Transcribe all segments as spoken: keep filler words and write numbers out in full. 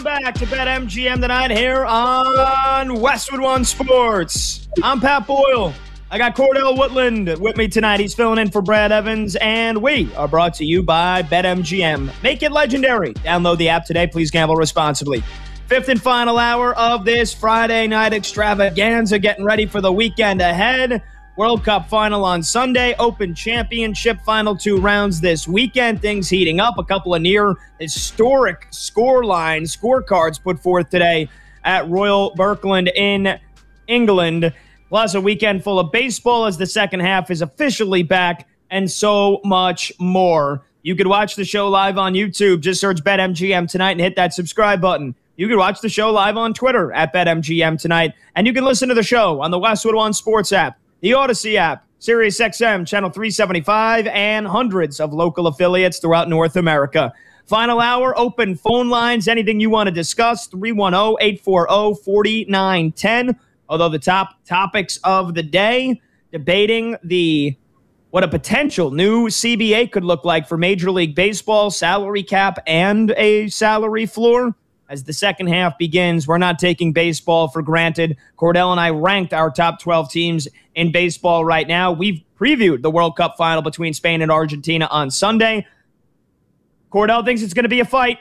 Back to BetMGM tonight here on Westwood One Sports. I'm Pat Boyle. I got Cordell Woodland with me tonight. He's filling in for Brad Evans, and we are brought to you by BetMGM. Make it legendary. Download the app today. Please gamble responsibly. Fifth and final hour of this Friday night extravaganza, getting ready for the weekend ahead. World Cup final on Sunday, Open Championship final two rounds this weekend. Things heating up. A couple of near historic score lines, scorecards put forth today at Royal Birkland in England. Plus a weekend full of baseball as the second half is officially back, and so much more. You could watch the show live on YouTube. Just search BetMGM tonight and hit that subscribe button. You can watch the show live on Twitter at BetMGM tonight, and you can listen to the show on the Westwood One Sports app, the Odyssey app, Sirius X M, Channel three seventy-five, and hundreds of local affiliates throughout North America. Final hour, open phone lines, anything you want to discuss, three one zero, eight four zero, four nine one zero. Although the top topics of the day, debating the what a potential new C B A could look like for Major League Baseball, salary cap, and a salary floor. As the second half begins, we're not taking baseball for granted. Cordell and I ranked our top twelve teams in baseball right now. We've previewed the World Cup final between Spain and Argentina on Sunday. Cordell thinks it's going to be a fight.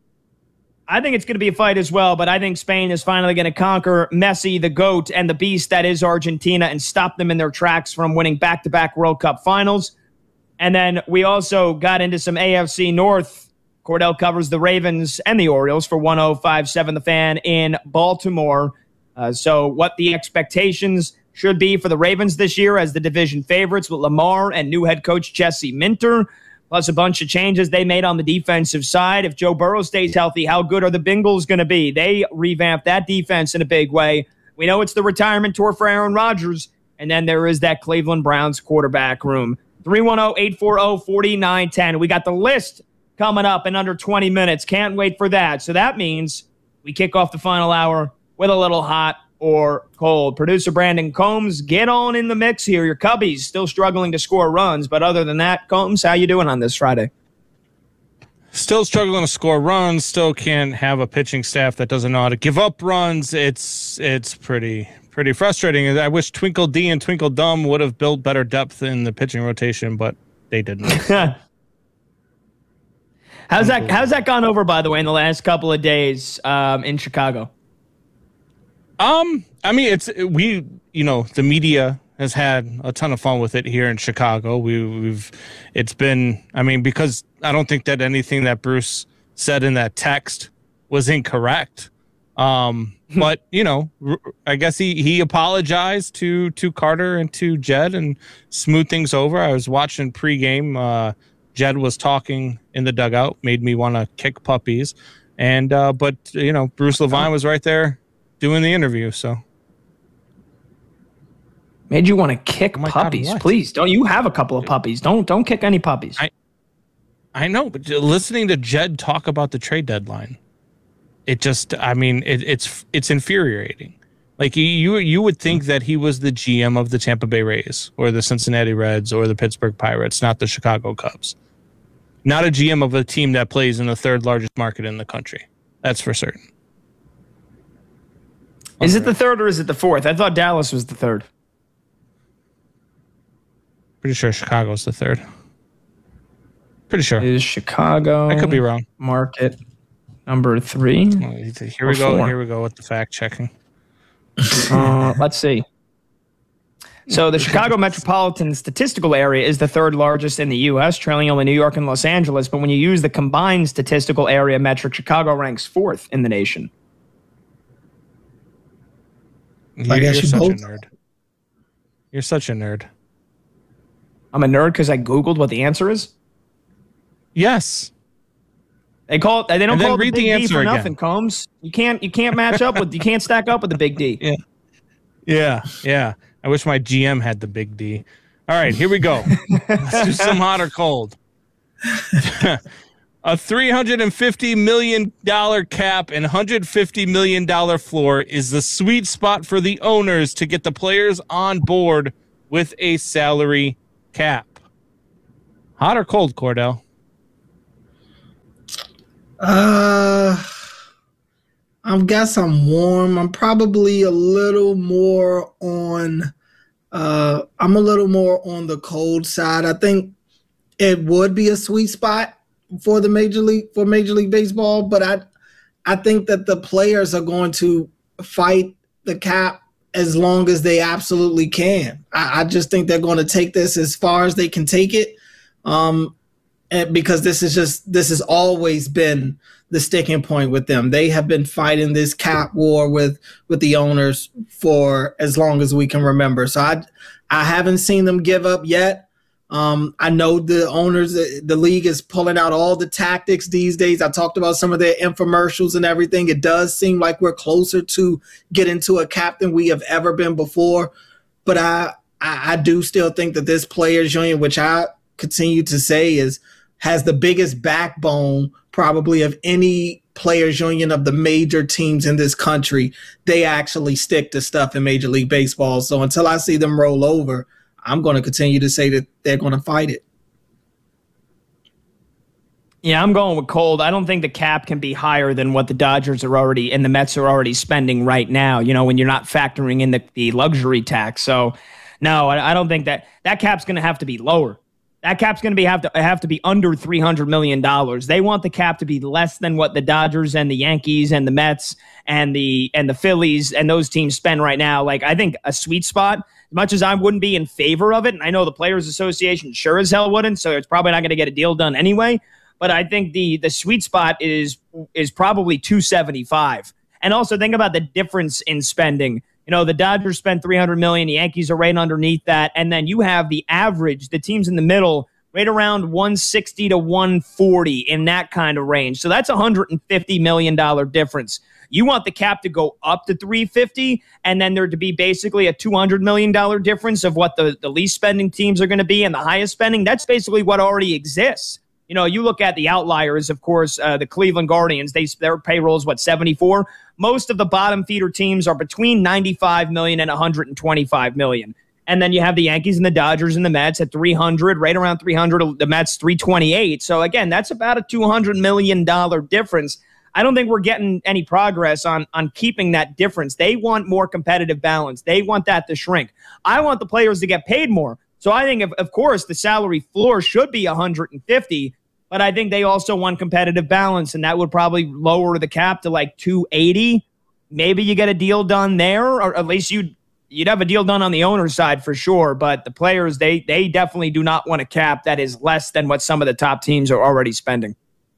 I think it's going to be a fight as well, but I think Spain is finally going to conquer Messi, the GOAT, and the beast that is Argentina and stop them in their tracks from winning back-to-back World Cup finals. And then we also got into some A F C North. Cordell covers the Ravens and the Orioles for one oh five point seven The Fan in Baltimore. Uh, so what the expectations should be for the Ravens this year as the division favorites with Lamar and new head coach Jesse Minter, plus a bunch of changes they made on the defensive side. If Joe Burrow stays healthy, how good are the Bengals going to be? They revamped that defense in a big way. We know it's the retirement tour for Aaron Rodgers, and then there is that Cleveland Browns quarterback room. three one zero, eight four zero, four nine one zero. We got the list coming up in under twenty minutes. Can't wait for that. So that means we kick off the final hour with a little hot or cold. Producer Brandon Combs, get on in the mix here. Your Cubbies still struggling to score runs, but other than that, Combs, how you doing on this Friday? Still struggling to score runs. Still can't have a pitching staff that doesn't know how to give up runs. It's it's pretty pretty frustrating. I wish Twinkle D and Twinkle Dumb would have built better depth in the pitching rotation, but they didn't. How's that? How's that gone over, by the way, in the last couple of days um, in Chicago? Um, I mean, it's we, you know, the media has had a ton of fun with it here in Chicago. We, we've, it's been, I mean, because I don't think that anything that Bruce said in that text was incorrect. Um, but you know, I guess he he apologized to to Carter and to Jed and smoothed things over. I was watching pregame. Uh, Jed was talking in the dugout, made me want to kick puppies. And, uh, but, you know, Bruce Levine was right there doing the interview, so. Made you want to kick oh puppies. God, Please, don't you have a couple of puppies. Don't don't kick any puppies. I, I know, but listening to Jed talk about the trade deadline, it just, I mean, it, it's it's infuriating. Like, you, you would think that he was the G M of the Tampa Bay Rays or the Cincinnati Reds or the Pittsburgh Pirates, not the Chicago Cubs. Not a G M of a team that plays in the third largest market in the country. That's for certain. Is it the third or is it the fourth? I thought Dallas was the third. Pretty sure Chicago's the third. Pretty sure. Is Chicago. I could be wrong. Market number three. Here we go. Four? Here we go with the fact checking. Uh, let's see. So the Chicago metropolitan statistical area is the third largest in the U S, trailing only New York and Los Angeles. But when you use the combined statistical area metric, Chicago ranks fourth in the nation. You're, you're such both. a nerd. You're such a nerd. I'm a nerd because I Googled what the answer is? Yes. They call it. They don't call it the Big D answer for again. nothing, Combs. You can't. You can't match up with. You can't stack up with the Big D. Yeah. Yeah. Yeah. I wish my G M had the Big D. All right, here we go. Let's do some hot or cold. A three hundred fifty million dollars cap and one hundred fifty million dollars floor is the sweet spot for the owners to get the players on board with a salary cap. Hot or cold, Cordell? Uh, I guess I'm warm. I'm probably a little more on. Uh, I'm a little more on the cold side. I think it would be a sweet spot for the major league for Major League Baseball, but I, I think that the players are going to fight the cap as long as they absolutely can. I, I just think they're going to take this as far as they can take it, um, and because this is just this has always been the sticking point with them. They have been fighting this cap war with with the owners for as long as we can remember. So I I haven't seen them give up yet. Um, I know the owners, the league is pulling out all the tactics these days. I talked about some of their infomercials and everything. It does seem like we're closer to getting to a cap than we have ever been before. But I, I, I do still think that this players union, which I continue to say is has the biggest backbone probably of any players union of the major teams in this country. They actually stick to stuff in Major League Baseball. So until I see them roll over, I'm going to continue to say that they're going to fight it. Yeah, I'm going with cold. I don't think the cap can be higher than what the Dodgers are already and the Mets are already spending right now, you know, when you're not factoring in the, the luxury tax. So, no, I, I don't think that that cap's going to have to be lower. That cap's going to be have to have to be under three hundred million dollars. They want the cap to be less than what the Dodgers and the Yankees and the Mets and the and the Phillies and those teams spend right now. Like, I think a sweet spot, as much as I wouldn't be in favor of it, and I know the Players Association sure as hell wouldn't, so it's probably not going to get a deal done anyway. But I think the the sweet spot is is probably two seventy-five. And also think about the difference in spending. You know, the Dodgers spend three hundred million dollars, the Yankees are right underneath that, and then you have the average, the teams in the middle, right around one sixty to one forty in that kind of range. So that's a one hundred fifty million dollars difference. You want the cap to go up to three fifty, and then there to be basically a two hundred million dollars difference of what the, the least spending teams are going to be and the highest spending. That's basically what already exists. You know, you look at the outliers, of course, uh, the Cleveland Guardians, they their payroll is, what, seventy-four? Most of the bottom feeder teams are between ninety-five million dollars and one hundred twenty-five million dollars. And then you have the Yankees and the Dodgers and the Mets at three hundred, right around three hundred, the Mets three twenty-eight. So, again, that's about a two hundred million dollars difference. I don't think we're getting any progress on, on keeping that difference. They want more competitive balance. They want that to shrink. I want the players to get paid more. So I think, of, of course, the salary floor should be one hundred fifty, but I think they also want competitive balance, and that would probably lower the cap to like two eighty. Maybe you get a deal done there, or at least you'd, you'd have a deal done on the owner's side for sure. But the players, they they definitely do not want a cap that is less than what some of the top teams are already spending.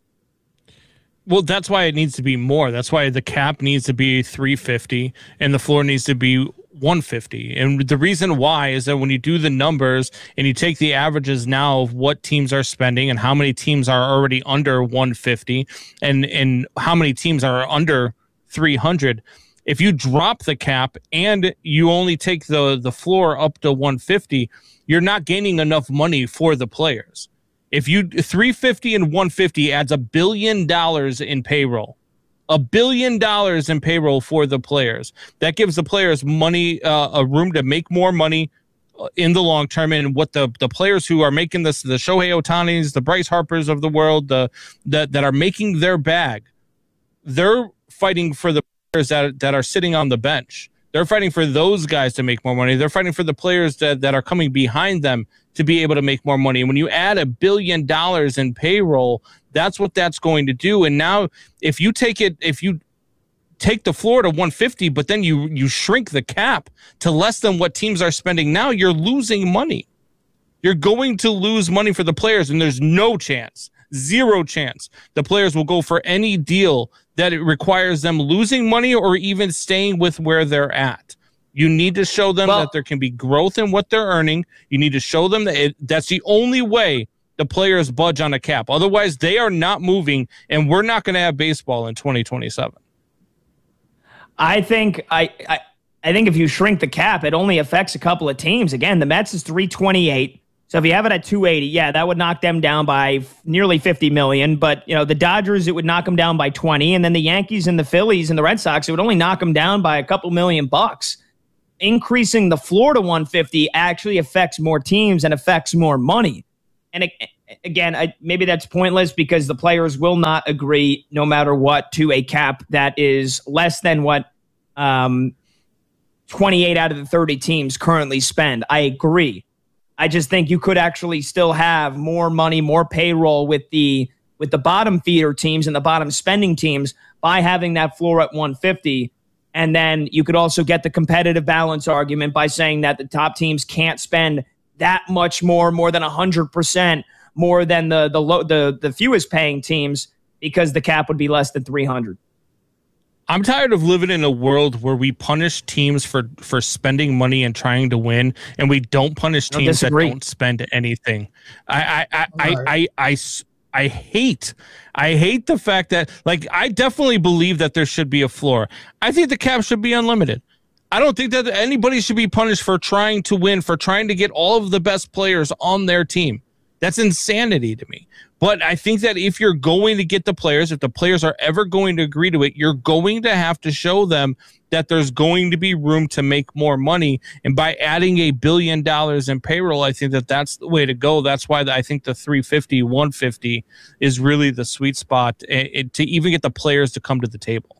Well, that's why it needs to be more. That's why the cap needs to be three fifty and the floor needs to be one fifty. And the reason why is that when you do the numbers and you take the averages now of what teams are spending and how many teams are already under one fifty and, and how many teams are under three hundred, if you drop the cap and you only take the, the floor up to one fifty, you're not gaining enough money for the players. If you three fifty and one fifty adds a billion dollars in payroll, a billion dollars in payroll for the players. That gives the players money, uh, a room to make more money in the long term. And what the, the players who are making this, the Shohei Ohtanis, the Bryce Harpers of the world, the that that are making their bag, they're fighting for the players that that are sitting on the bench. They're fighting for those guys to make more money. They're fighting for the players that, that are coming behind them to be able to make more money. And when you add a billion dollars in payroll, that's what that's going to do. And now if you take it, if you take the floor to one fifty, but then you, you shrink the cap to less than what teams are spending now, you're losing money. You're going to lose money for the players, and there's no chance, zero chance, the players will go for any deal that it requires them losing money or even staying with where they're at. You need to show them well, that there can be growth in what they're earning. You need to show them that it, that's the only way the players budge on a cap. Otherwise, they are not moving, and we're not going to have baseball in twenty twenty-seven. I think I, I I think if you shrink the cap, it only affects a couple of teams. Again, the Mets is three twenty-eight. So if you have it at two eighty, yeah, that would knock them down by nearly fifty million. But, you know, the Dodgers, it would knock them down by twenty. And then the Yankees and the Phillies and the Red Sox, it would only knock them down by a couple million bucks. Increasing the floor to one fifty actually affects more teams and affects more money. And it, again, I, maybe that's pointless because the players will not agree no matter what to a cap that is less than what um, twenty-eight out of the thirty teams currently spend. I agree. I just think you could actually still have more money, more payroll with the with the bottom feeder teams and the bottom spending teams by having that floor at one fifty. And then you could also get the competitive balance argument by saying that the top teams can't spend that much more, more than one hundred percent more than the the low, the the fewest paying teams because the cap would be less than three hundred. I'm tired of living in a world where we punish teams for, for spending money and trying to win, and we don't punish teams that don't spend anything. I I I I, right. I, I, I I hate, I hate the fact that, like, I definitely believe that there should be a floor. I think the cap should be unlimited. I don't think that anybody should be punished for trying to win, for trying to get all of the best players on their team. That's insanity to me. But I think that if you're going to get the players, if the players are ever going to agree to it, you're going to have to show them that there's going to be room to make more money. And by adding a billion dollars in payroll, I think that that's the way to go. That's why I think the three fifty, one fifty is really the sweet spot to even get the players to come to the table.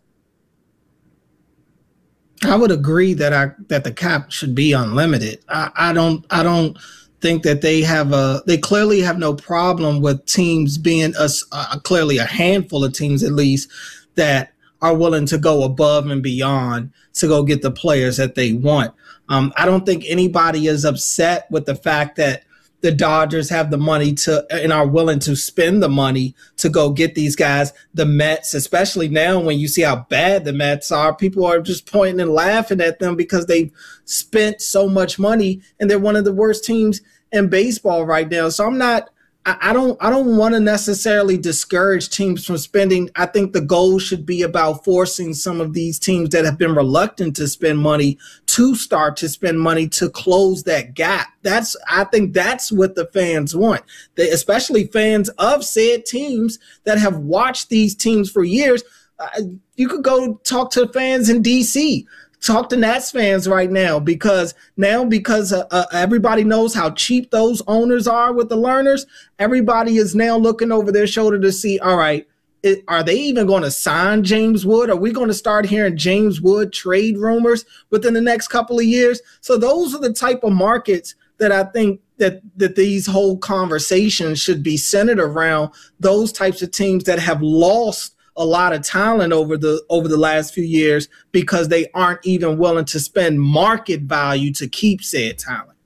I would agree that I that the cap should be unlimited. I, I don't I don't think that they have a they clearly have no problem with teams being a, uh, clearly a handful of teams at least that are willing to go above and beyond to go get the players that they want. Um, I don't think anybody is upset with the fact that the Dodgers have the money to and are willing to spend the money to go get these guys. The Mets, especially now when you see how bad the Mets are, people are just pointing and laughing at them because they've spent so much money and they're one of the worst teams in baseball right now. So I'm not I don't I don't want to necessarily discourage teams from spending. I think the goal should be about forcing some of these teams that have been reluctant to spend money to start to spend money to close that gap. That's I think that's what the fans want. They, especially fans of said teams that have watched these teams for years. Uh, you could go talk to fans in D C Talk to Nats fans right now because now because uh, uh, everybody knows how cheap those owners are with the learners. Everybody is now looking over their shoulder to see, all right, it, are they even going to sign James Wood? Are we going to start hearing James Wood trade rumors within the next couple of years? So those are the type of markets that I think that that these whole conversations should be centered around, those types of teams that have lost a lot of talent over the over the last few years because they aren't even willing to spend market value to keep said talent.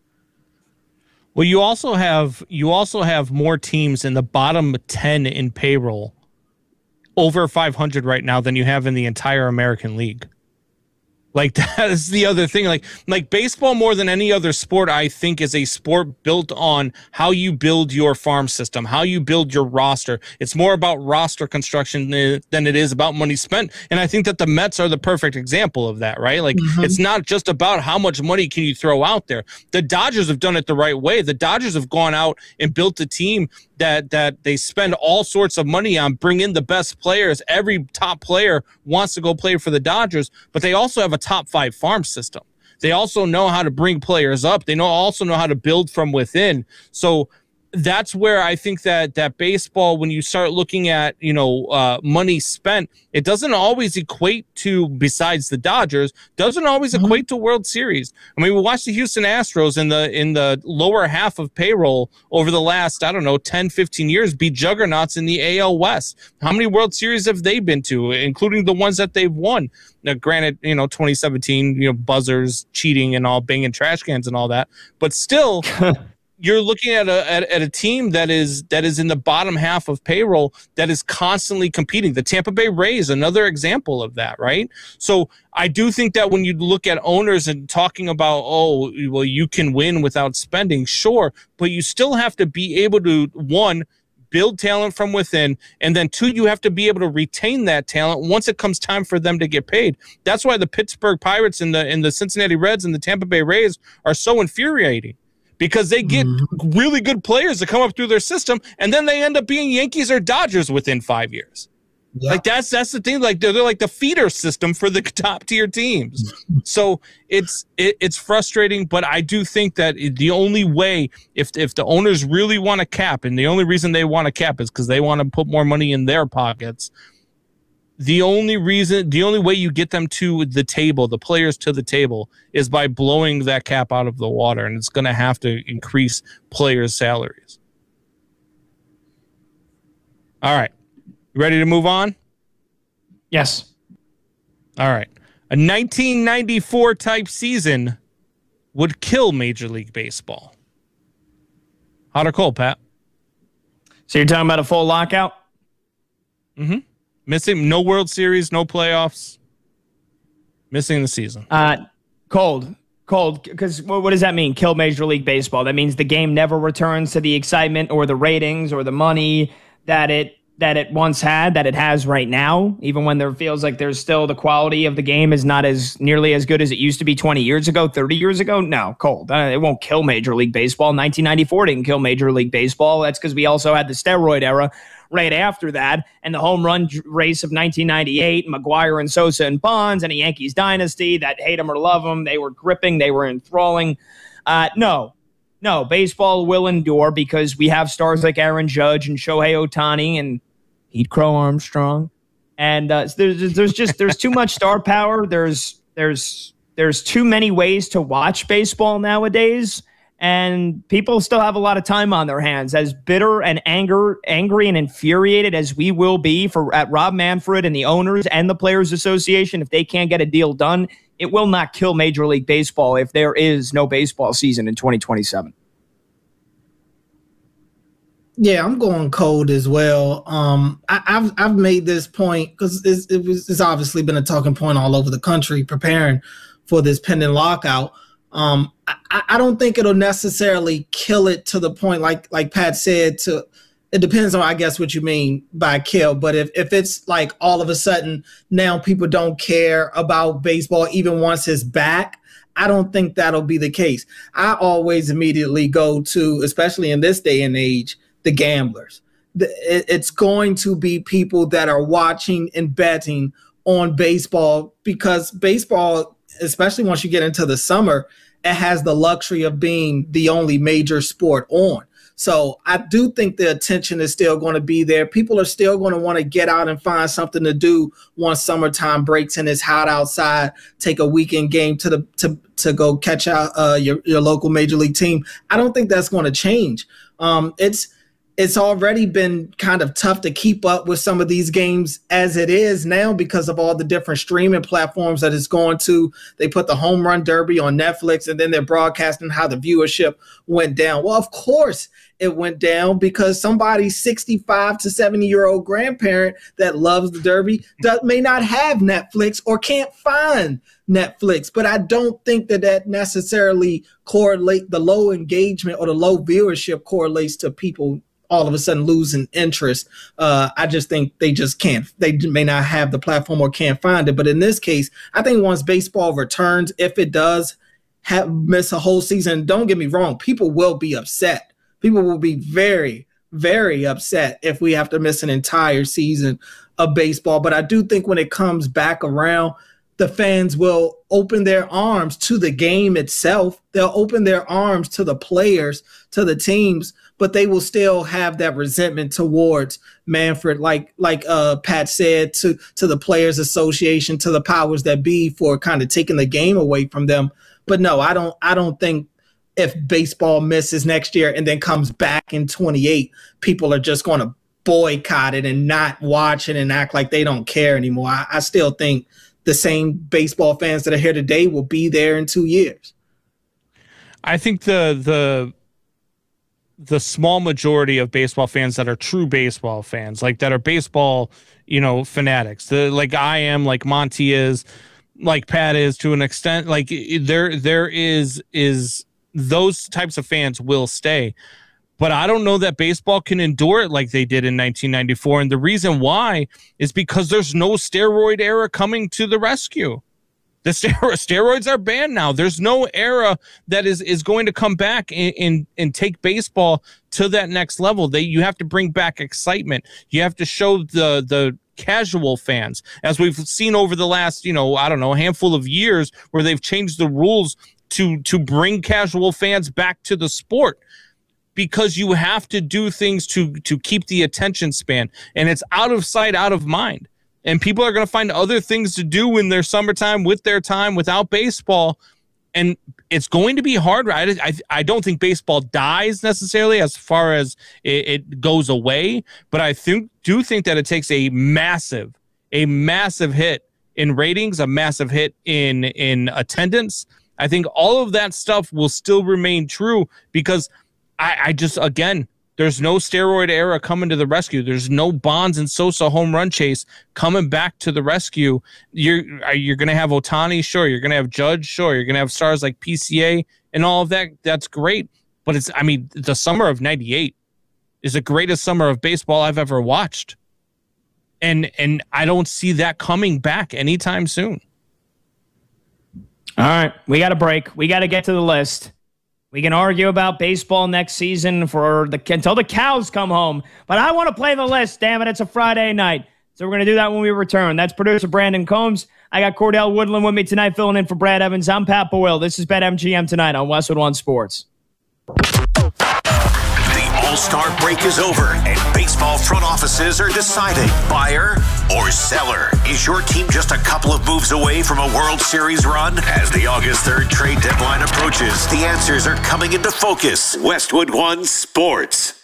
Well, you also have you also have more teams in the bottom ten in payroll over five hundred right now than you have in the entire American League. Like, that is the other thing. Like, like baseball, more than any other sport, I think, is a sport built on how you build your farm system, how you build your roster. It's more about roster construction than it is about money spent. And I think that the Mets are the perfect example of that, right? Like, mm-hmm. It's not just about how much money can you throw out there. The Dodgers have done it the right way. The Dodgers have gone out and built a team that that they spend all sorts of money on, bring in the best players. Every top player wants to go play for the Dodgers, but they also have a top five farm system. They also know how to bring players up. They know also know how to build from within. So that's where I think that that baseball, when you start looking at, you know, uh, money spent, it doesn't always equate to, besides the Dodgers, doesn't always mm-hmm. equate to World Series. I mean, we watched the Houston Astros in the in the lower half of payroll over the last, I don't know, ten, fifteen years, be juggernauts in the A L West. How many World Series have they been to, including the ones that they've won? Now, granted, you know, twenty seventeen, you know, buzzers, cheating and all, banging trash cans and all that, but still... You're looking at a at, at a team that is that is in the bottom half of payroll that is constantly competing. The Tampa Bay Rays, another example of that, right? So I do think that when you look at owners and talking about, oh, well, you can win without spending, sure, but you still have to be able to, one, build talent from within, and then two, you have to be able to retain that talent once it comes time for them to get paid. That's why the Pittsburgh Pirates and the and the Cincinnati Reds and the Tampa Bay Rays are so infuriating. Because they get mm-hmm. really good players to come up through their system, and then they end up being Yankees or Dodgers within five years. Yep. Like that's that's the thing. Like they're, they're like the feeder system for the top tier teams. So it's it, it's frustrating, but I do think that the only way, if if the owners really want to cap, and the only reason they want to cap is because they want to put more money in their pockets. The only reason, the only way you get them to the table, the players to the table, is by blowing that cap out of the water, and it's going to have to increase players' salaries. All right. Ready to move on? Yes. All right. A nineteen ninety-four type season would kill Major League Baseball. Hot or cold, Pat? So you're talking about a full lockout? Mm-hmm. Missing no World Series, no playoffs. Missing the season. Uh, cold. Cold. Because what does that mean? Kill Major League Baseball. That means the game never returns to the excitement or the ratings or the money that it that it once had, that it has right now, even when there feels like there's still the quality of the game is not as nearly as good as it used to be twenty years ago, thirty years ago. No, cold. Uh, it won't kill Major League Baseball. nineteen ninety-four didn't kill Major League Baseball. That's because we also had the steroid era right after that, and the home run race of nineteen ninety-eight, McGuire and Sosa and Bonds, and a Yankees dynasty that hate them or love them. They were gripping. They were enthralling. Uh, no. No, baseball will endure because we have stars like Aaron Judge and Shohei Ohtani and Pete Crow Armstrong, and uh, there's there's just there's too much star power. There's there's there's too many ways to watch baseball nowadays, and people still have a lot of time on their hands. As bitter and anger, angry and infuriated as we will be for at Rob Manfred and the owners and the Players Association, if they can't get a deal done, it will not kill Major League Baseball if there is no baseball season in twenty twenty-seven. Yeah, I'm going cold as well. Um, I, I've I've made this point because it's, it was, it's obviously been a talking point all over the country preparing for this pending lockout. Um, I, I don't think it'll necessarily kill it to the point like like Pat said. To it depends on, I guess, what you mean by kill. But if if it's like all of a sudden now people don't care about baseball even once it's back, I don't think that'll be the case. I always immediately go to, especially in this day and age, the gamblers. It's going to be people that are watching and betting on baseball because baseball, especially once you get into the summer, it has the luxury of being the only major sport on. So I do think the attention is still going to be there. People are still going to want to get out and find something to do once summertime breaks and it's hot outside. Take a weekend game to the to to go catch out uh, your your local major league team. I don't think that's going to change. Um, it's It's already been kind of tough to keep up with some of these games as it is now because of all the different streaming platforms that it's going to. They put the Home Run Derby on Netflix, and then they're broadcasting how the viewership went down. Well, of course it went down because somebody's sixty-five to seventy-year-old grandparent that loves the Derby does, may not have Netflix or can't find Netflix. But I don't think that that necessarily correlate the low engagement or the low viewership correlates to people all of a sudden losing interest. Uh, I just think they just can't. They may not have the platform or can't find it. But in this case, I think once baseball returns, if it does have miss a whole season, don't get me wrong, people will be upset. People will be very, very upset if we have to miss an entire season of baseball. But I do think when it comes back around, the fans will open their arms to the game itself. They'll open their arms to the players, to the teams, but they will still have that resentment towards Manfred, like like uh, Pat said, to, to the Players Association, to the powers that be for kind of taking the game away from them. But no, I don't I don't think if baseball misses next year and then comes back in twenty-eight, people are just going to boycott it and not watch it and act like they don't care anymore. I, I still think the same baseball fans that are here today will be there in two years. I think the the the small majority of baseball fans that are true baseball fans, like that are baseball, you know, fanatics, the, like I am, like Monty is, like Pat is to an extent, like there there is is those types of fans will stay. But I don't know that baseball can endure it like they did in nineteen ninety-four. And the reason why is because there's no steroid era coming to the rescue. The steroids are banned now. There's no era that is, is going to come back and, and, and take baseball to that next level. They, you have to bring back excitement. You have to show the, the casual fans, as we've seen over the last, you know, I don't know, handful of years where they've changed the rules to to bring casual fans back to the sport, because you have to do things to to keep the attention span, and it's out of sight, out of mind. And people are going to find other things to do in their summertime with their time without baseball. And it's going to be hard, right? I, I don't think baseball dies necessarily as far as it, it goes away, but I think do think that it takes a massive, a massive hit in ratings, a massive hit in in attendance. I think all of that stuff will still remain true, because I, I just, again, there's no steroid era coming to the rescue. There's no Bonds and Sosa home run chase coming back to the rescue. You're you're going to have Ohtani, sure. You're going to have Judge, sure. You're going to have stars like P C A and all of that. That's great. But it's, I mean, the summer of ninety-eight is the greatest summer of baseball I've ever watched. And and I don't see that coming back anytime soon. All right, we got a break. We got to get to the list. We can argue about baseball next season for the until the cows come home. But I want to play the list. Damn it, it's a Friday night. So we're going to do that when we return. That's producer Brandon Combs. I got Cordell Woodland with me tonight, filling in for Brad Evans. I'm Pat Boyle. This is BetMGM Tonight on Westwood One Sports. All-Star break is over, and baseball front offices are deciding buyer or seller. Is your team just a couple of moves away from a World Series run? As the August third trade deadline approaches, the answers are coming into focus. Westwood One Sports.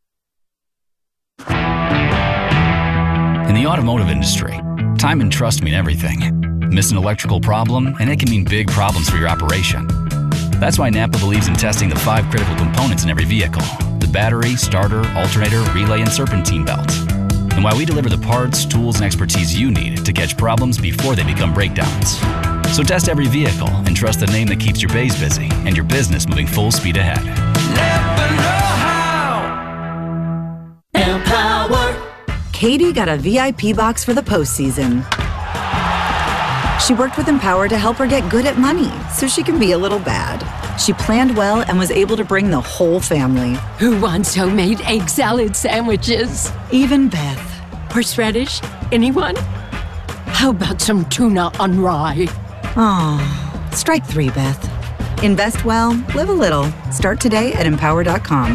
In the automotive industry, time and trust mean everything. Miss an electrical problem, and it can mean big problems for your operation. That's why Napa believes in testing the five critical components in every vehicle: the battery, starter, alternator, relay, and serpentine belt. And why we deliver the parts, tools, and expertise you need to catch problems before they become breakdowns. So test every vehicle and trust the name that keeps your bays busy and your business moving full speed ahead. Never know how. Empower. Katie got a V I P box for the postseason. She worked with Empower to help her get good at money so she can be a little bad. She planned well and was able to bring the whole family. Who wants homemade egg salad sandwiches? Even Beth. Horseradish? Anyone? How about some tuna on rye? Aw, strike three, Beth. Invest well, live a little. Start today at empower dot com.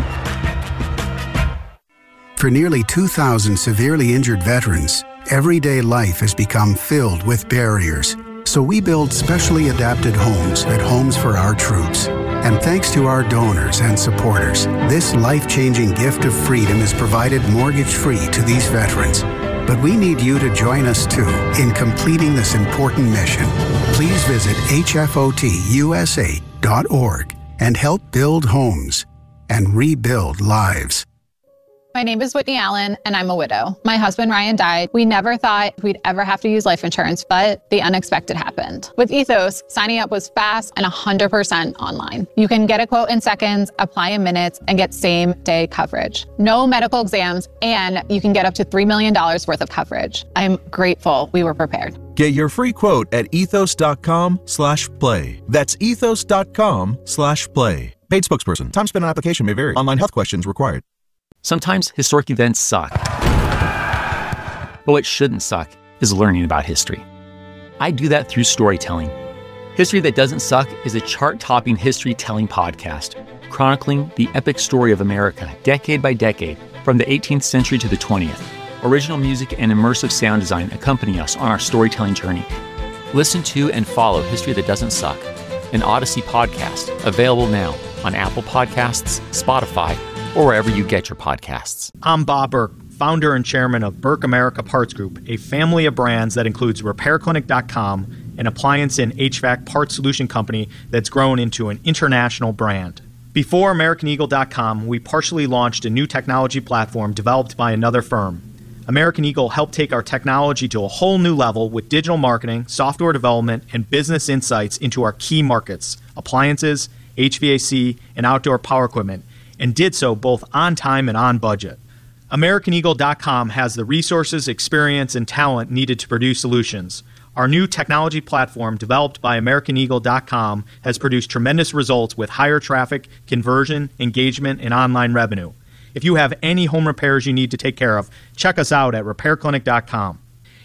For nearly two thousand severely injured veterans, everyday life has become filled with barriers. So we build specially adapted homes at Homes for Our Troops. And thanks to our donors and supporters, this life-changing gift of freedom is provided mortgage-free to these veterans. But we need you to join us too in completing this important mission. Please visit H F O T U S A dot org and help build homes and rebuild lives. My name is Whitney Allen, and I'm a widow. My husband, Ryan, died. We never thought we'd ever have to use life insurance, but the unexpected happened. With Ethos, signing up was fast and one hundred percent online. You can get a quote in seconds, apply in minutes, and get same-day coverage. No medical exams, and you can get up to three million dollars worth of coverage. I'm grateful we were prepared. Get your free quote at ethos dot com slash play. That's ethos dot com slash play. Paid spokesperson. Time spent on application may vary. Online health questions required. Sometimes historic events suck. But what shouldn't suck is learning about history. I do that through storytelling. History That Doesn't Suck is a chart-topping history-telling podcast, chronicling the epic story of America decade by decade, from the eighteenth century to the twentieth. Original music and immersive sound design accompany us on our storytelling journey. Listen to and follow History That Doesn't Suck, an Odyssey podcast, available now on Apple Podcasts, Spotify, or wherever you get your podcasts. I'm Bob Burke, founder and chairman of Burke America Parts Group, a family of brands that includes repair clinic dot com, an appliance and H V A C parts solution company that's grown into an international brand. Before American Eagle dot com, we partially launched a new technology platform developed by another firm. American Eagle helped take our technology to a whole new level with digital marketing, software development, and business insights into our key markets, appliances, H V A C, and outdoor power equipment, and did so both on time and on budget. American Eagle dot com has the resources, experience, and talent needed to produce solutions. Our new technology platform, developed by American Eagle dot com, has produced tremendous results with higher traffic, conversion, engagement, and online revenue. If you have any home repairs you need to take care of, check us out at repair clinic dot com.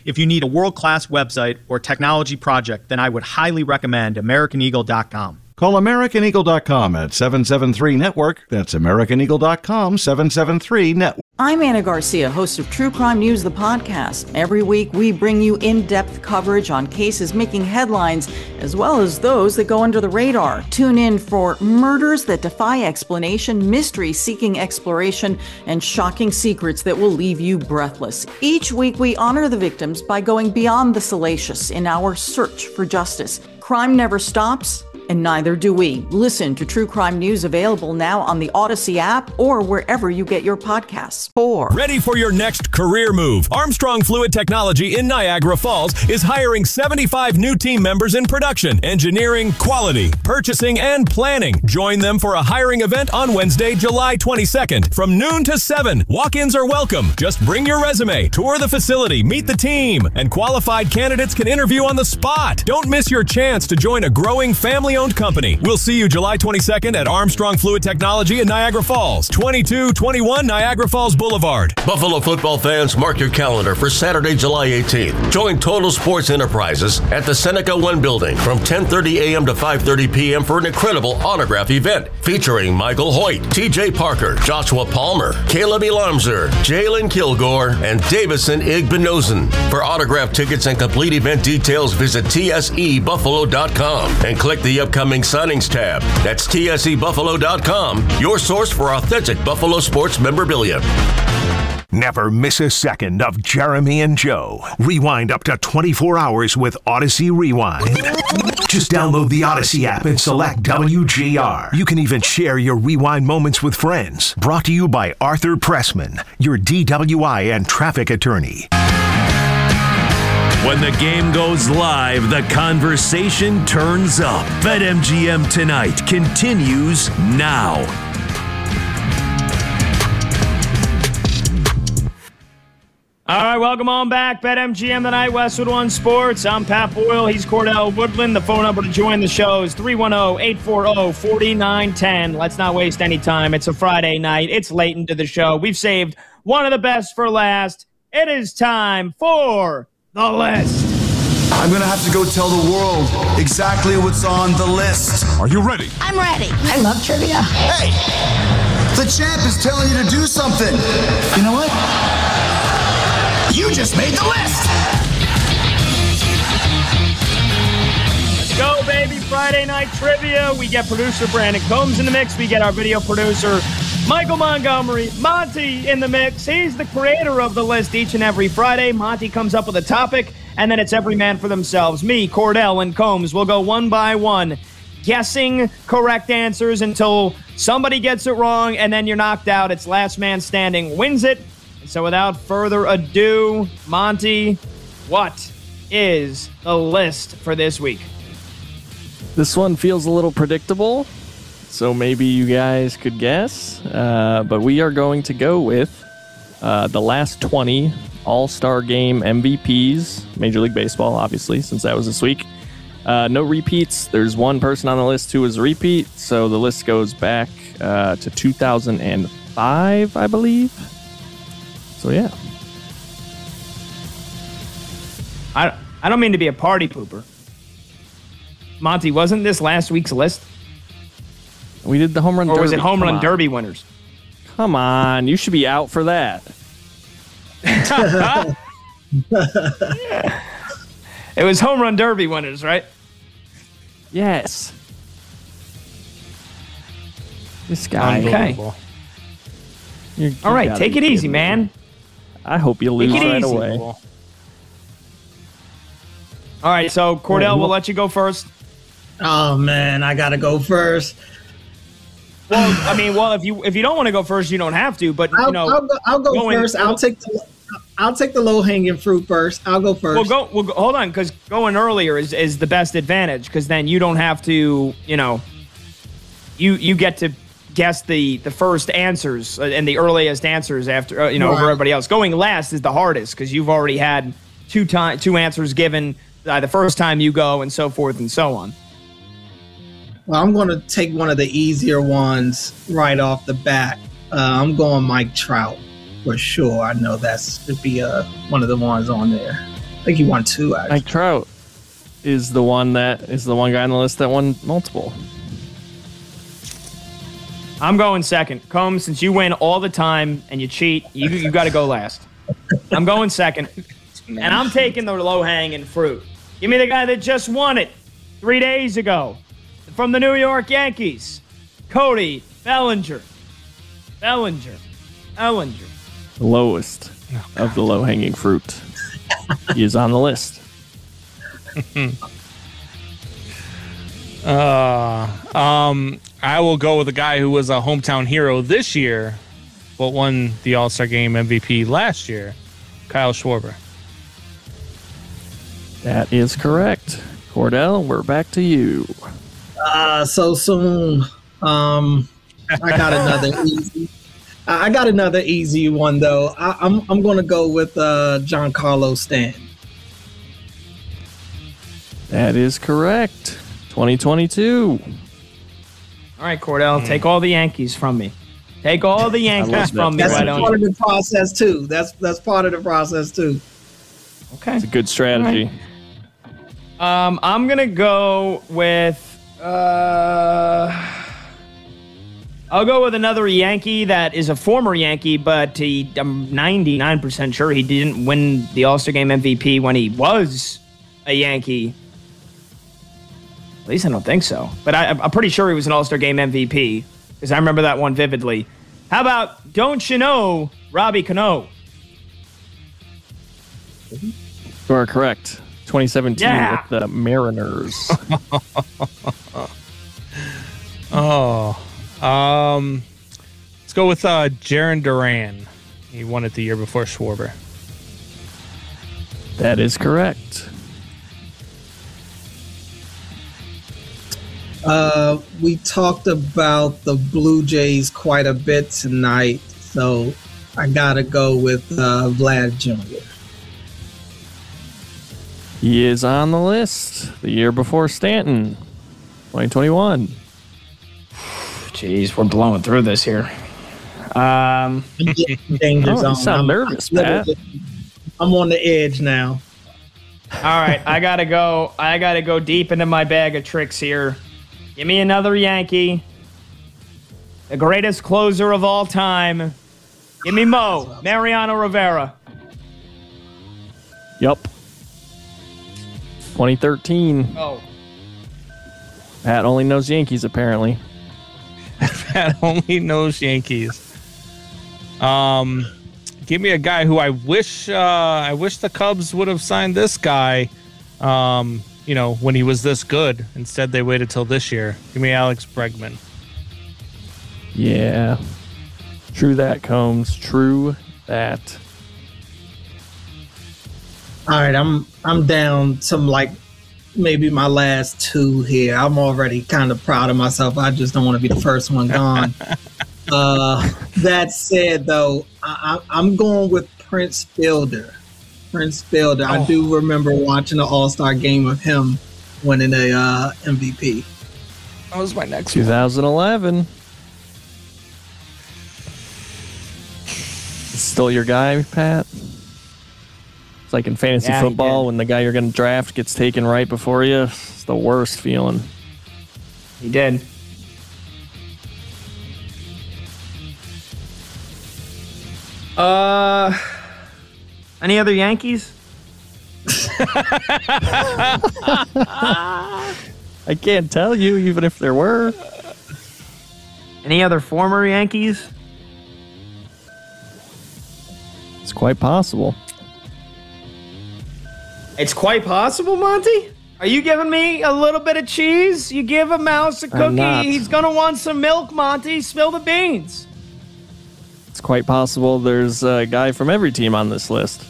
If you need a world-class website or technology project, then I would highly recommend American Eagle dot com. Call American Eagle dot com at seven seven three network. That's American Eagle dot com, seven seven three network. I'm Anna Garcia, host of True Crime News, the podcast. Every week, we bring you in-depth coverage on cases making headlines, as well as those that go under the radar. Tune in for murders that defy explanation, mysteries seeking exploration, and shocking secrets that will leave you breathless. Each week, we honor the victims by going beyond the salacious in our search for justice. Crime never stops, and neither do we. Listen to True Crime News, available now on the Odyssey app or wherever you get your podcasts. Four. Ready for your next career move? Armstrong Fluid Technology in Niagara Falls is hiring seventy-five new team members in production, engineering, quality, purchasing, and planning. Join them for a hiring event on Wednesday, July twenty-second from noon to seven. Walk-ins are welcome. Just bring your resume, tour the facility, meet the team, and qualified candidates can interview on the spot. Don't miss your chance to join a growing family-owned company. We'll see you July twenty-second at Armstrong Fluid Technology in Niagara Falls, twenty-two twenty-one Niagara Falls Boulevard. Buffalo football fans, mark your calendar for Saturday, July eighteenth. Join Total Sports Enterprises at the Seneca One building from ten thirty a.m. to five thirty p.m. for an incredible autograph event featuring Michael Hoyt, T J Parker, Joshua Palmer, Caleb Elamzer, Jalen Kilgore, and Davison Igbinozen. For autograph tickets and complete event details, visit T S E Buffalo dot com and click the upcoming signings tab. That's T S E Buffalo dot com, your source for authentic Buffalo sports memorabilia. Never miss a second of Jeremy and Joe. Rewind up to twenty-four hours with Odyssey Rewind. Just download the Odyssey app and select W G R. You can even share your rewind moments with friends. Brought to you by Arthur Pressman, your D W I and traffic attorney. When the game goes live, the conversation turns up. BetMGM Tonight continues now. All right, welcome on back. BetMGM Tonight, Westwood One Sports. I'm Pat Boyle. He's Cordell Woodland. The phone number to join the show is three one zero, eight four zero, four nine one zero. Let's not waste any time. It's a Friday night. It's late into the show. We've saved one of the best for last. It is time for the list. I'm going to have to go tell the world exactly what's on the list. Are you ready? I'm ready. I love trivia. Hey, the champ is telling you to do something. You know what? You just made the list. Let's go, baby. Friday night trivia. We get producer Brandon Combs in the mix. We get our video producer Michael Montgomery. Monty in the mix. He's the creator of the list each and every Friday. Monty comes up with a topic, and then it's every man for themselves. Me, Cordell, and Combs will go one by one, guessing correct answers until somebody gets it wrong, and then you're knocked out. It's last man standing wins it. So without further ado, Monty, what is the list for this week? This one feels a little predictable, so maybe you guys could guess. Uh, but we are going to go with uh, the last twenty All-Star Game M V Ps, Major League Baseball, obviously, since that was this week. Uh, no repeats. There's one person on the list who is a repeat, so the list goes back uh, to two thousand five, I believe. So, yeah. I, I don't mean to be a party pooper. Monty, wasn't this last week's list? We did the home run or derby. Or was it home Come run on. derby winners? Come on. You should be out for that. It was home run derby winners, right? Yes. This guy. Okay. You're, All right, take it easy, me. man. I hope you lose right easy. away. All right, so Cordell, we'll let you go first. Oh man, I gotta go first. Well, I mean, well, if you if you don't want to go first, you don't have to. But I'll, you know, I'll go, I'll go going, first. I'll take the I'll take the low hanging fruit first. I'll go first. Well, go. Well, go, hold on, because going earlier is, is the best advantage, because then you don't have to. You know, you you get to guess the the first answers and the earliest answers after uh, you know Right. over everybody else. Going last is the hardest because you've already had two time two answers given uh, the first time you go, and so forth and so on. Well, I'm going to take one of the easier ones right off the bat. Uh, I'm going Mike Trout for sure. I know that's to be uh, one of the ones on there. I think he won two. Actually. Mike Trout is the one that is the one guy on the list that won multiple. I'm going second. Combs, since you win all the time and you cheat, you you got to go last. I'm going second. And I'm taking the low-hanging fruit. Give me the guy that just won it three days ago from the New York Yankees, Cody Bellinger. Bellinger. Bellinger. The lowest oh, of the low-hanging fruit. He is on the list. uh, um, I will go with a guy who was a hometown hero this year, but won the All-Star Game M V P last year, Kyle Schwarber. That is correct. Cordell, we're back to you. Uh, so soon. Um, I got another easy. I got another easy one though. I, I'm I'm going to go with uh, Giancarlo Stanton. That is correct. twenty twenty-two. All right, Cordell, mm. take all the Yankees from me. Take all the Yankees from me. That's why part don't of you? the process too. That's that's part of the process too. Okay, it's a good strategy. Um, I'm gonna go with. Uh, I'll go with another Yankee that is a former Yankee, but he, I'm ninety-nine percent sure he didn't win the All-Star Game M V P when he was a Yankee. At least I don't think so. But I, I'm pretty sure he was an All-Star Game M V P because I remember that one vividly. How about, don't you know, Robbie Cano? You are correct. twenty seventeen Yeah. with the Mariners. oh, um, let's go with uh, Jarren Duran. He won it the year before Schwarber. That is correct. Uh, we talked about the Blue Jays quite a bit tonight, so I gotta go with uh, Vlad Junior He is on the list. The year before Stanton, twenty twenty-one. Jeez, we're blowing through this here. Um, Danger oh, zone. you sound I'm, nervous, I'm, Pat. I'm on the edge now. All right, I gotta go. I gotta go deep into my bag of tricks here. Give me another Yankee. The greatest closer of all time. Give me Mo, Mariano Rivera. Yup. twenty thirteen. Oh. Pat only knows Yankees, apparently. Pat only knows Yankees. Um, give me a guy who I wish uh, I wish the Cubs would have signed this guy. Um, you know, when he was this good. Instead, they waited till this year. Give me Alex Bregman. Yeah. True that, Combs. True that. All right, I'm I'm down to like maybe my last two here. I'm already kind of proud of myself. I just don't want to be the first one gone. uh, that said, though, I, I, I'm going with Prince Fielder. Prince Fielder. Oh. I do remember watching the All-Star game of him winning a uh, M V P. That was my next one. twenty eleven. Still your guy, Pat? It's like in fantasy Yeah, football when the guy you're going to draft gets taken right before you. It's the worst feeling. He did. Uh, any other Yankees? I can't tell you, even if there were. Any other former Yankees? It's quite possible. It's quite possible, Monty? Are you giving me a little bit of cheese? You give a mouse a I'm cookie, not. he's gonna want some milk, Monty. Spill the beans. It's quite possible there's a guy from every team on this list.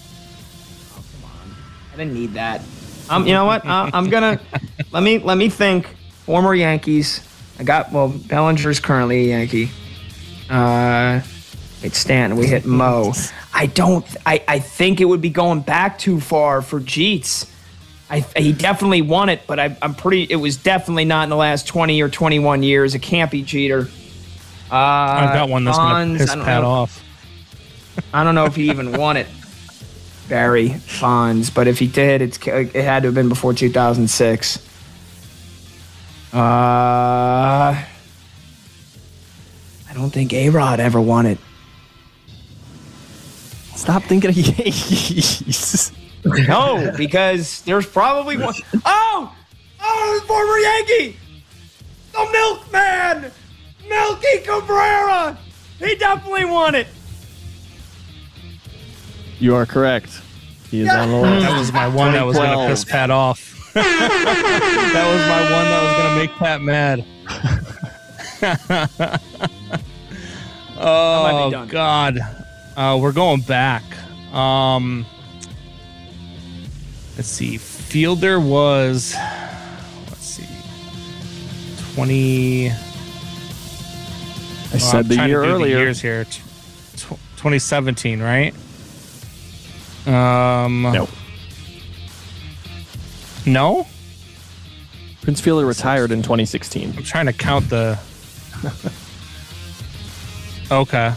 I didn't need that. Um, you know what? Uh, I'm gonna let me let me think. Former Yankees. I got well. Bellinger's currently a Yankee. Uh, it's Stanton. We hit Mo. I don't. I, I think it would be going back too far for Jeets. I he definitely won it, but I, I'm pretty. It was definitely not in the last twenty or twenty-one years. It can't be Jeter. Uh, I've got one that's Bonds, gonna piss I don't Pat know. off. I don't know if he even won it. Barry Bonds, but if he did, it's it had to have been before two thousand six. Uh, I don't think A-Rod ever won it. Stop thinking of Yankees. No, because there's probably one. Oh! Oh, the former Yankee! The Milkman! Melky Cabrera! He definitely won it. You are correct. He is Yeah. on the list. That was my one that was going to twenty twelve. piss Pat off. That was my one that was going to make Pat mad. Oh, done. God. Uh, we're going back. Um, let's see. Fielder was, let's see, twenty. I Well, said I'm the trying to year do earlier. The years here. T- tw- twenty seventeen, right? Um, no. No? Prince Fielder retired in twenty sixteen. I'm trying to count the. Okay.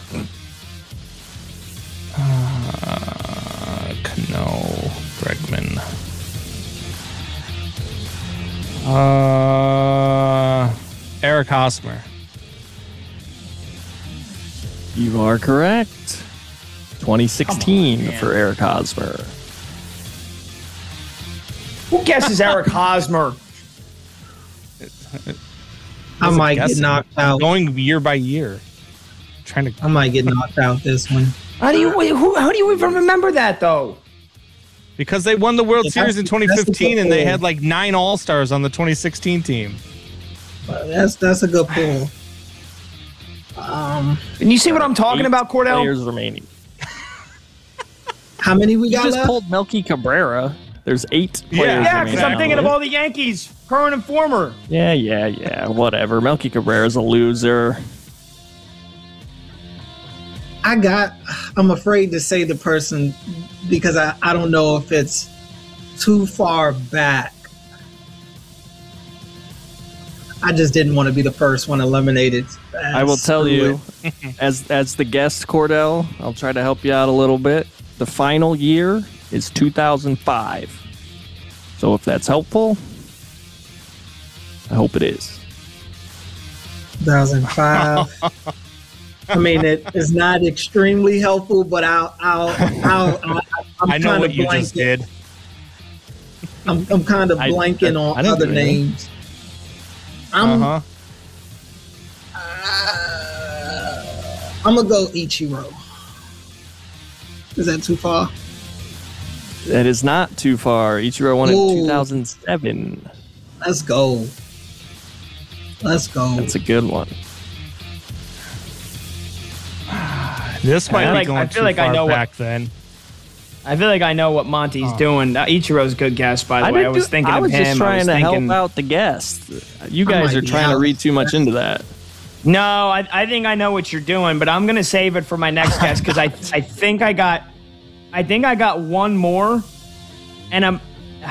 Uh, Cano, Bregman. Uh, Eric Hosmer. You are correct. twenty sixteen on, for Eric Hosmer. Who guesses Eric Hosmer? I might get knocked out. Going year by year. Trying to. I might get knocked out this one. How do you wait, who, how do you even remember that though? Because they won the World Yeah, Series in that's- twenty fifteen that's and they cool. had like nine All-Stars on the twenty sixteen team. Uh, That's that's a good pull. Um, And you see what I'm talking Eight about, Cordell? Players remaining. how many we You got just left? pulled Melky Cabrera. There's eight players Yeah, remaining. because I'm on thinking the of all list. the Yankees, current and former. Yeah, yeah, yeah. Whatever. Melky Cabrera's a loser. I got. I'm afraid to say the person because I, I don't know if it's too far back. I just didn't want to be the first one eliminated. I will tell you, as as the guest, Cordell, I'll try to help you out a little bit. The final year is two thousand five. So if that's helpful, I hope it is. two thousand five. I mean, it is not extremely helpful, but I'll, I'll, I'll, I'll I'm I know kind what of you blanking. just did. I'm, I'm kind of I- blanking I- on I didn't other do anything. names. I'm, Uh-huh. I'm gonna go Ichiro. Is that too far? That is not too far. Ichiro won in Ooh. two thousand seven. Let's go. Let's go. That's a good one. This might I be like- going I feel too like I far know what- back then. I feel like I know what Monty's doing. Uh, Ichiro's a good guess, by the I, way. I didn't was do- thinking I of was him. just I trying was to thinking, help out the guest. You I guys might are be trying to out. read too much into that. No, I, I think I know what you're doing, but I'm gonna save it for my next guess because I I think I got I think I got one more, and I'm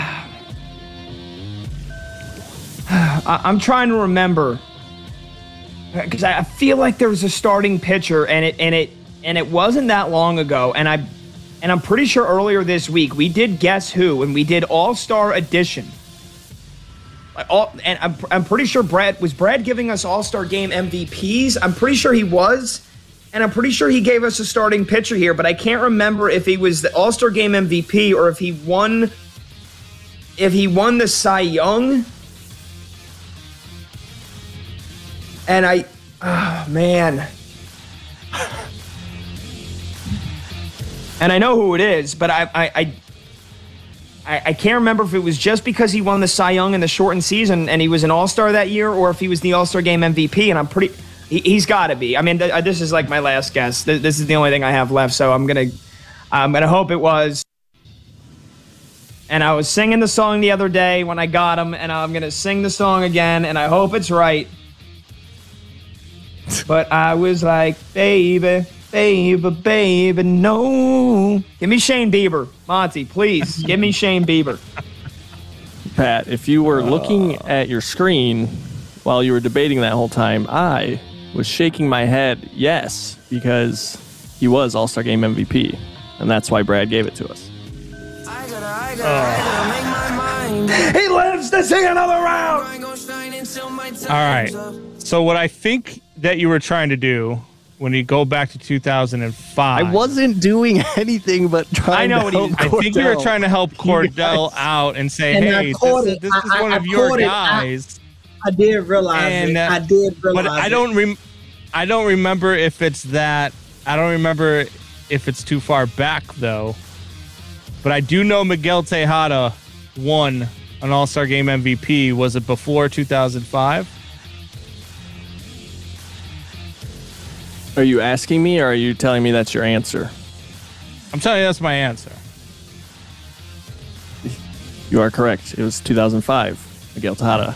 I- I'm trying to remember because I feel like there was a starting pitcher and it and it and it wasn't that long ago, and I and I'm pretty sure earlier this week we did Guess Who and we did All Star Edition. Like, All, and I'm, I'm pretty sure Brad was Brad giving us All-Star Game M V Ps. I'm pretty sure he was, and I'm pretty sure he gave us a starting pitcher here, but I can't remember if he was the All-Star Game M V P or if he won if he won the Cy Young. And I oh man. And I know who it is, but I I, I I, I can't remember if it was just because he won the Cy Young in the shortened season and he was an All-Star that year, or if he was the All-Star Game M V P. And I'm pretty, he, he's got to be. I mean, th- this is like my last guess. Th- this is the only thing I have left, so I'm gonna, I'm gonna hope it was. And I was singing the song the other day when I got him, and I'm gonna sing the song again, and I hope it's right. But I was like, baby. Baby, baby, no. Give me Shane Bieber. Monty, please. Give me Shane Bieber. Pat, if you were looking at your screen while you were debating that whole time, I was shaking my head yes, because he was All-Star Game M V P, and that's why Brad gave it to us. He lives to see another round. All right. So what I think that you were trying to do when you go back to two thousand five. I wasn't doing anything but trying I know to what help he, I think you were trying to help Cordell Yes. out and say, And hey, I this, caught is, it. this is I- one I of your caught it. I- guys. I did realize And, it. uh, I did realize But I it. don't rem- I don't remember if it's that. I don't remember if it's too far back, though. But I do know Miguel Tejada won an All-Star Game M V P. Was it before two thousand five? Are you asking me or are you telling me that's your answer? I'm telling you that's my answer. You are correct. It was two thousand five. Miguel Tejada.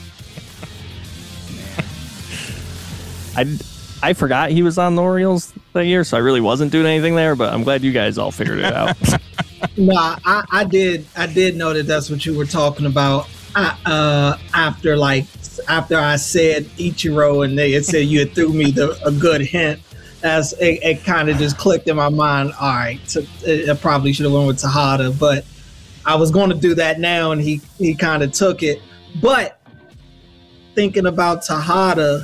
I, I forgot he was on the Orioles that year, so I really wasn't doing anything there, but I'm glad you guys all figured it out. No, I, I did. I did know that that's what you were talking about. I, uh, after like after I said Ichiro, and they had said you had threw me the, a good hint. As it, it kind of just clicked in my mind. All right, so I probably should have went with Tejada, but I was going to do that now, and he he kind of took it. But thinking about Tejada,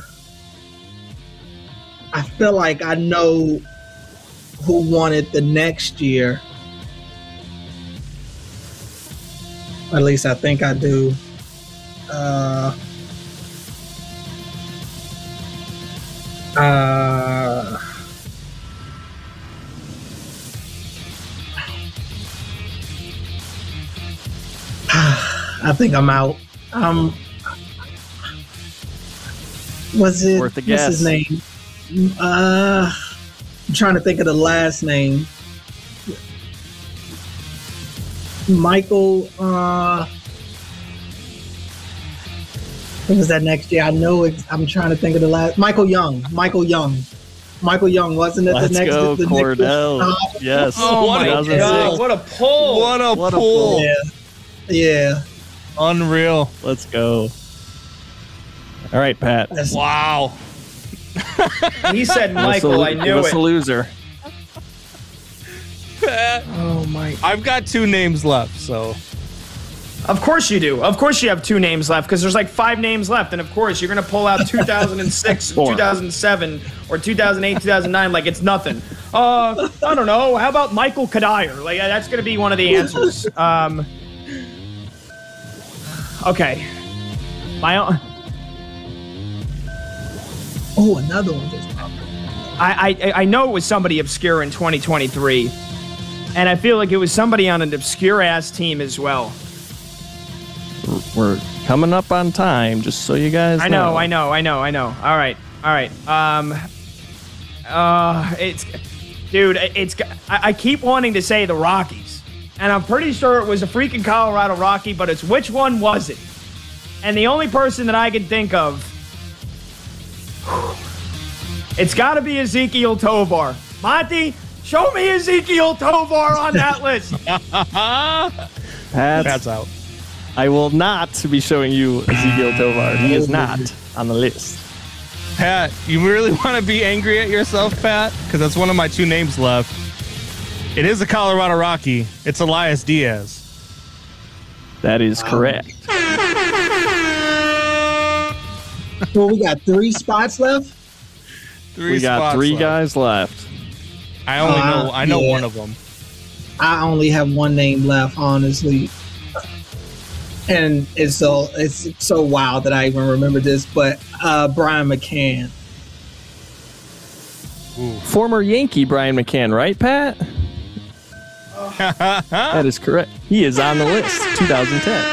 I feel like I know who won it the next year. At least I think I do. Uh, uh, I think I'm out. Um, was it? Worth a What's guess. his name? Uh, I'm trying to think of the last name. Michael. Uh, what was that next year? I know. It's, I'm trying to think of the last. Michael Young. Michael Young. Michael Young, wasn't it? Let's the next. go, the Cordell. Next, Yes. Oh, my two thousand six. God. What a pull. What a What a pull. pull. Yeah. Yeah. Unreal. Let's go. All right, Pat. Wow. He said Give us Michael. a- I give knew us it. a loser. Oh my. I've got two names left, so. Of course you do. Of course you have two names left because there's like five names left. And of course you're going to pull out two thousand six, two thousand seven, or two thousand eight, two thousand nine like it's nothing. Uh, I don't know. How about Michael Kadire? Like that's going to be one of the answers. Um, okay. My own. Oh, another one just popped up. I, I I know it was somebody obscure in twenty twenty-three. And I feel like it was somebody on an obscure ass team as well. We're coming up on time, just so you guys know. I know, I know, I know, I know. All right, all right. Um, uh, it's, dude, it's. I, I keep wanting to say the Rockies, and I'm pretty sure it was a freaking Colorado Rocky, but it's which one was it? And the only person that I can think of, it's got to be Ezekiel Tovar. Monty, show me Ezekiel Tovar on that list. Pat, Pat's out. I will not be showing you Ezekiel Tovar. He is not on the list. Pat, you really want to be angry at yourself, Pat? Because that's one of my two names left. It is a Colorado Rocky. It's Elias Diaz. That is correct. Well, we got three spots left. Three we got spots three left. guys left. I only Uh, know. I know yeah. one of them. I only have one name left, honestly, and it's so it's so wild that I even remember this. But uh, Brian McCann. Former Yankee Brian McCann, right, Pat? That is correct. He is on the list. twenty ten.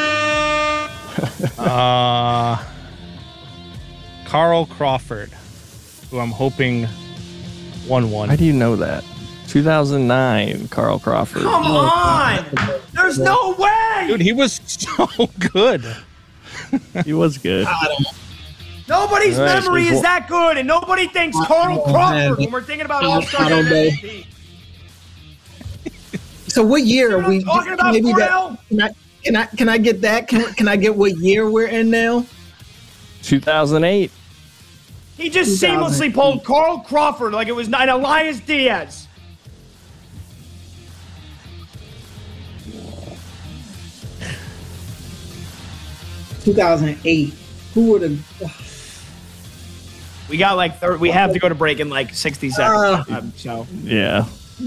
uh, Carl Crawford, who I'm hoping won one. How do you know that? two thousand nine, Carl Crawford. Come on! There's no way! Dude, he was so good. He was good. I don't. Nobody's All right, memory there's is one- that good, and nobody thinks Carl Oh, Crawford man. when we're thinking about I- All-Star I don't Game know. M V P. So what year are what we? I'm talking about, maybe that. Cordell? Can I, can I can I get that? Can Can I get what year we're in now? two thousand eight. He just two thousand. seamlessly pulled Carl Crawford like it was not Elias Diaz. two thousand eight. Who would have? We got like third. We have to go to break in like sixty seconds. Uh, um, so Yeah.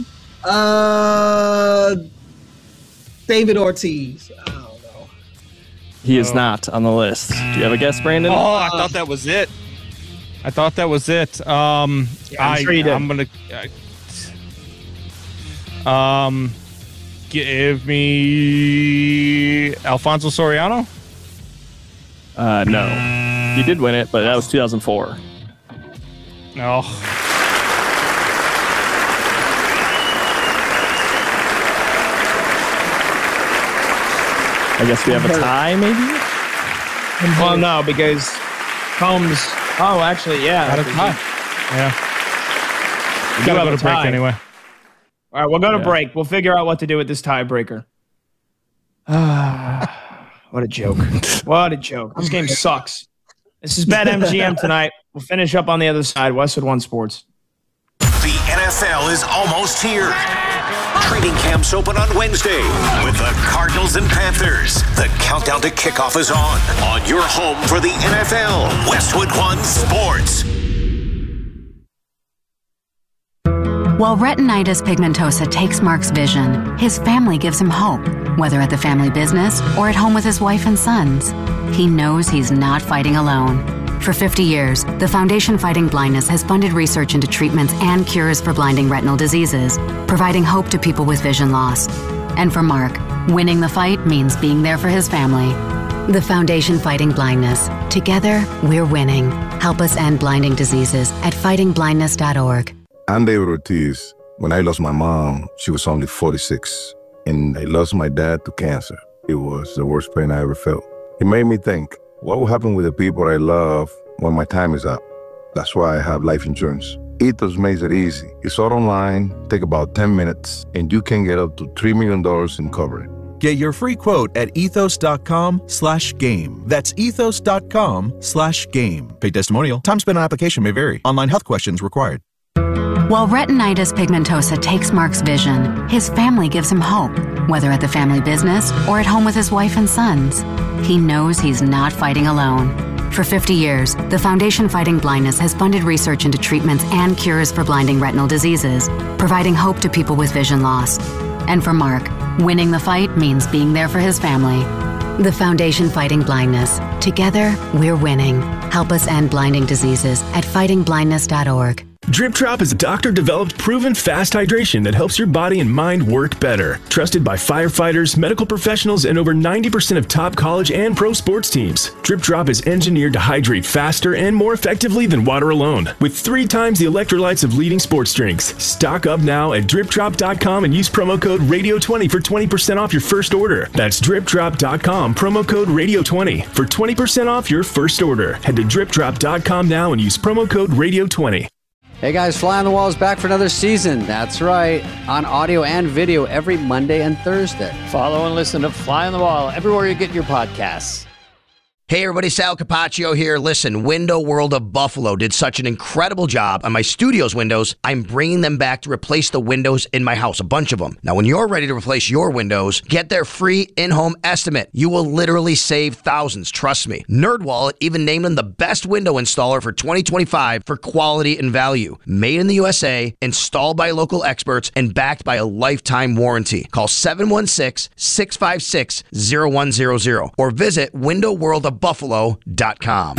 Uh, David Ortiz. I don't know. He is not on the list. Do you have a guess, Brandon? Oh, I thought that was it. I thought that was it. Um, Yeah, I'm I, sure you did. I'm gonna. Uh, um, give me Alfonso Soriano. Uh, no. He did win it, but that was two thousand four. No. I guess we have a tie, maybe? Well, no, because Combs. Oh, actually, yeah. Got a tie. Yeah. We Gotta do go have to a break tie. anyway. All right, we'll go to Yeah. break. We'll figure out what to do with this tiebreaker. What a joke. What a joke. This game sucks. This is BetMGM tonight. We'll finish up on the other side. Westwood One Sports. The N F L is almost here. Training camps open on Wednesday with the Cardinals and Panthers. The countdown to kickoff is on. On your home for the N F L, Westwood One Sports. While retinitis pigmentosa takes Mark's vision, his family gives him hope, whether at the family business or at home with his wife and sons. He knows he's not fighting alone. For fifty years, the Foundation Fighting Blindness has funded research into treatments and cures for blinding retinal diseases, providing hope to people with vision loss. And for Mark, winning the fight means being there for his family. The Foundation Fighting Blindness. Together, we're winning. Help us end blinding diseases at fighting blindness dot org. I'm David Ortiz. When I lost my mom, she was only forty-six, and I lost my dad to cancer. It was the worst pain I ever felt. It made me think, what will happen with the people I love when my time is up? That's why I have life insurance. Ethos makes it easy. It's all online, take about ten minutes, and you can get up to three million dollars in coverage. Get your free quote at ethos.com slash game. That's ethos.com slash game. Paid testimonial. Time spent on application may vary. Online health questions required. While retinitis pigmentosa takes Mark's vision, his family gives him hope, whether at the family business or at home with his wife and sons. He knows he's not fighting alone. For fifty years, the Foundation Fighting Blindness has funded research into treatments and cures for blinding retinal diseases, providing hope to people with vision loss. And for Mark, winning the fight means being there for his family. The Foundation Fighting Blindness. Together, we're winning. Help us end blinding diseases at fighting blindness dot org. Drip Drop is a doctor-developed, proven fast hydration that helps your body and mind work better. Trusted by firefighters, medical professionals, and over ninety percent of top college and pro sports teams. Drip Drop is engineered to hydrate faster and more effectively than water alone, with three times the electrolytes of leading sports drinks. Stock up now at drip drop dot com and use promo code radio twenty for twenty percent off your first order. That's drip drop dot com, promo code radio twenty for twenty percent off your first order. Head to drip drop dot com now and use promo code radio twenty. Hey guys, Fly on the Wall is back for another season. That's right, on audio and video every Monday and Thursday. Follow and listen to Fly on the Wall everywhere you get your podcasts. Hey everybody, Sal Capaccio here. Listen, Window World of Buffalo did such an incredible job on my studio's windows, I'm bringing them back to replace the windows in my house, a bunch of them. Now, when you're ready to replace your windows, get their free in-home estimate. You will literally save thousands, trust me. NerdWallet even named them the best window installer for twenty twenty-five for quality and value. Made in the U S A, installed by local experts, and backed by a lifetime warranty. Call seven one six, six five six, zero one zero zero or visit window world of buffalo dot com.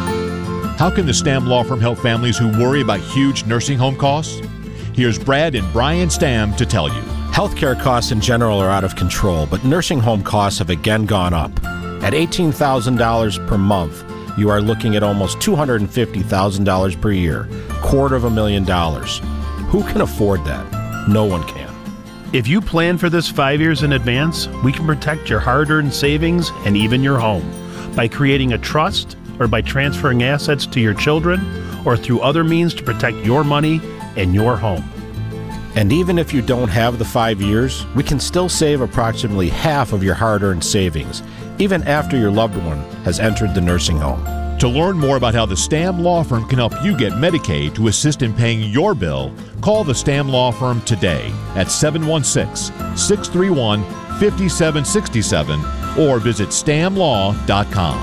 How can the Stamm Law Firm help families who worry about huge nursing home costs? Here's Brad and Brian Stamm to tell you. Healthcare costs in general are out of control, but nursing home costs have again gone up. At eighteen thousand dollars per month, you are looking at almost two hundred fifty thousand dollars per year, quarter of a million dollars. Who can afford that? No one can. If you plan for this five years in advance, we can protect your hard-earned savings and even your home by creating a trust or by transferring assets to your children or through other means to protect your money and your home. And even if you don't have the five years, we can still save approximately half of your hard-earned savings, even after your loved one has entered the nursing home. To learn more about how the Stamm Law Firm can help you get Medicaid to assist in paying your bill, call the Stamm Law Firm today at seven one six, six three one, five seven six seven or visit stam law dot com.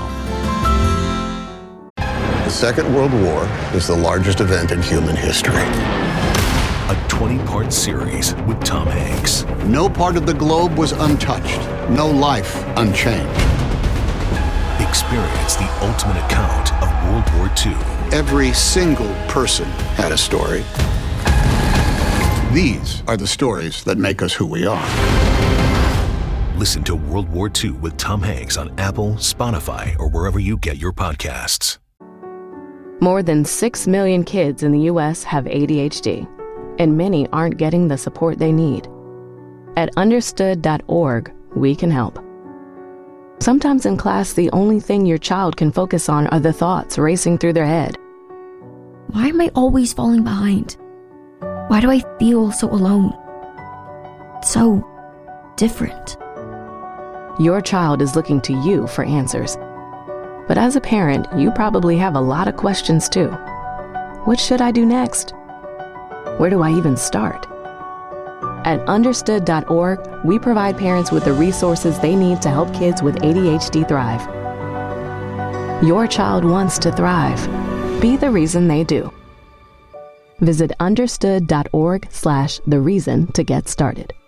The Second World War is the largest event in human history. A twenty-part series with Tom Hanks. No part of the globe was untouched. No life unchanged. Experience the ultimate account of World War Two. Every single person had a story. These are the stories that make us who we are. Listen to World War Two with Tom Hanks on Apple, Spotify, or wherever you get your podcasts. More than six million kids in the U S have A D H D, and many aren't getting the support they need. At understood dot org, we can help. Sometimes in class, the only thing your child can focus on are the thoughts racing through their head. Why am I always falling behind? Why do I feel so alone? So different. Your child is looking to you for answers. But as a parent, you probably have a lot of questions too. What should I do next? Where do I even start? At understood dot org, we provide parents with the resources they need to help kids with A D H D thrive. Your child wants to thrive. Be the reason they do. Visit understood dot org slash the reason to get started.